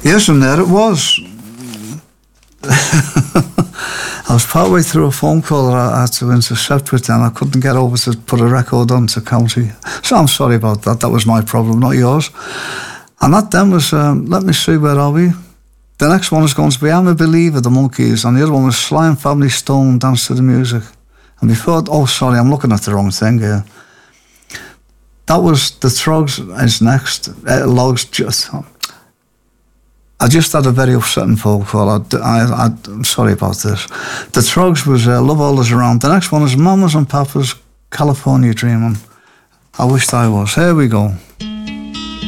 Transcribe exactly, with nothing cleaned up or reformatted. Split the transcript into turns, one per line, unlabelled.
Yes, and there it was. I was partway through a phone call that I had to intercept with them. I couldn't get over to put a record on to County. So I'm sorry about that. That was my problem, not yours. And that then was, um, let me see, where are we? The next one was going to be I'm a Believer, the Monkees, and the other one was Sly and Family Stone, Dance to the Music. And before, oh, sorry, I'm looking at the wrong thing here. That was The Trogs is next. Uh, Logs just... I just had a very upsetting phone call. I, I, I, I'm sorry about this. The Trogs was uh, Love All Is Around. The next one is Mamas and Papas, California Dreamin'. I wished I was. Here we go.